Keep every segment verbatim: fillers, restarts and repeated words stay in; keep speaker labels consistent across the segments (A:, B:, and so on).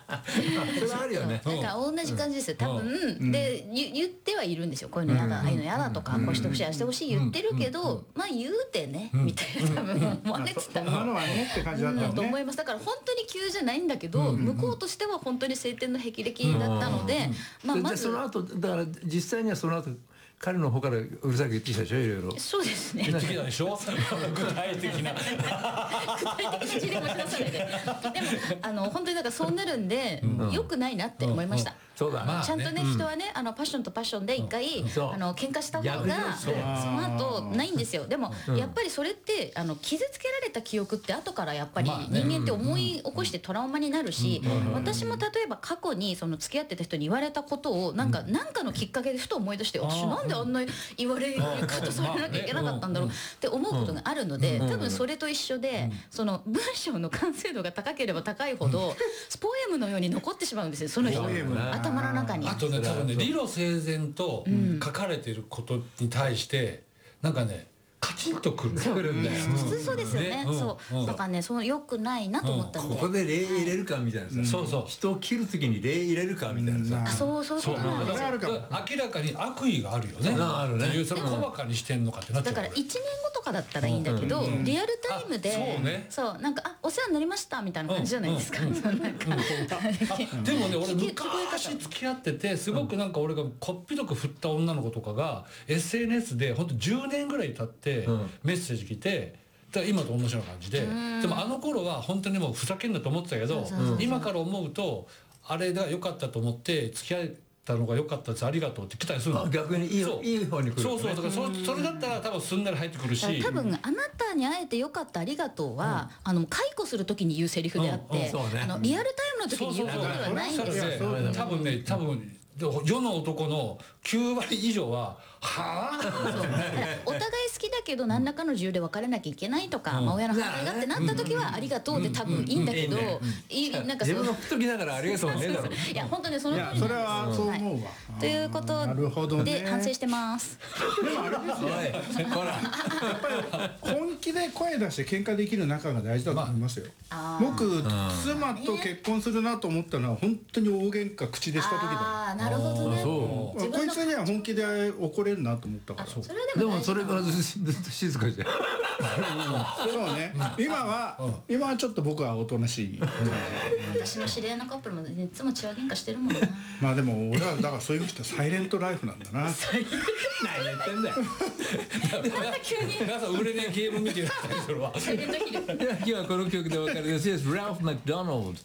A: それはあるよね。
B: なんか同じ感じですよ多分。で言言ってはいるんですよ。こういうのやだ、ああいうのやだとか、こうしてほしい、ああしてほしい言ってるけど、まあ言うてねみたいな多分思われてた
C: そんなのはねって感じだったよね。
B: と思います。だから本当に急じゃないんだけど、向こうとしては本当に晴天の霹靂だったので、まあまず
A: その後だから実際にはその後彼の方からうるさく言ってきたでしょ、いろいろ。
B: そうですね。
D: 言ってきたでしょ具体的な
B: 具体的な事例持ち出さないで。でもあの本当にだからそうなるんで、良くないなって思いました。
A: そうだね。
B: ちゃんとね、人はね、あのパッションとパッションで一回、あの喧嘩した方がその後ないんですよ。でもやっぱりそれってあの傷つけられた記憶って後からやっぱり人間って思い起こしてトラウマになるし、私も例えば過去にその付き合ってた人に言われたことをなんかなんかのきっかけでふと思い出して、私なんであんな言われ方されなきゃいけなかったんだろうって思うことがあるので、多分それと一緒で、その文章の完成度が高ければ高いほどポエムのように残ってしまうんですよ、その人の頭の中に。
D: あとね、多分ね、理路整然と書かれていることに対してなんかねカチンとくるんだよ。
B: 普通そうですよね。そうだからね、その良くないなと思ったんで、
A: ここで礼入れるかみたいなさ、
D: そうそう、
A: 人を切る時に礼入れるかみたいなさ、
B: そうそうそうなんですよ。
D: 明らかに悪意があるよね。
A: あるね。
D: それ小馬鹿にしてんのかってなっちゃう。
B: だからいちねんごとかだったらいいんだけど、リアルタイムでそうなんかあお世話になりましたみたいな感じじゃないですか。で
D: もね、俺昔付き合っててすごくなんか俺がこっぴどく振った女の子とかが エスエヌエス で本当じゅうねんぐらい経ってメッセージ来て、だから今と同じような感じで、でもあの頃は本当にもうふざけんなと思ってたけど、今から思うとあれが良かったと思って付き合ったのが良かったです、ありがとうって来たりするの。
A: 逆にいいいい方に来る。
D: そうそう、だからそそれだったら多分すんなり入ってくるし、
B: 多分あなたに会えてよかったありがとうはあの解雇する時に言うセリフであって、あのリアルタイムの時に言うことではないんですよ。
D: 多分ね、多分世の男のきゅうわり以上ははあ
B: お互い好きだけど何らかの理由で別れなきゃいけないとか、まあ親の反対がってなった時はありがとうで多分いいんだけど、なんか
A: 自分の太きながらありがとうねだろ。
B: いや本当にその通り。
C: それはそう思うわ。
B: ということで反省してます。
C: でもあれですよ。ほら、やっぱり本気で声出して喧嘩できる仲が大事だと思いますよ。僕妻と結婚するなと思ったのは本当に大喧嘩口でした時だ。
B: なるほどね。
C: こいつには本気で怒れるなと思ったから。
A: でもそれからずっと静かじゃん。
C: そうね。今は今はちょっと僕はおとなしい。
B: 私の知り合いのカップルもいつも血は喧嘩してるもんな。
C: まあでも俺はだからそういう人はサイレントライフなんだな。
A: 何言ってんだよ。
D: 皆さん売れねえゲーム見てるそれは。
A: 今日はこの曲でお別れです。Ralph McDonald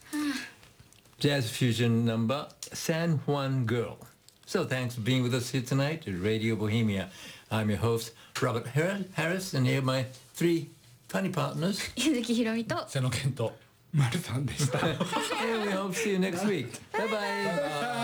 A: Jazz Fusion number San Juan Girl. So thanks for being with us here tonight at Radio Bohemia. I'm your host, Robert Harris, and here are my three funny partners.
B: 柚木ひろみと
D: 瀬野健人。
C: 丸さんでした。
A: And we hope to see you next week. Bye bye.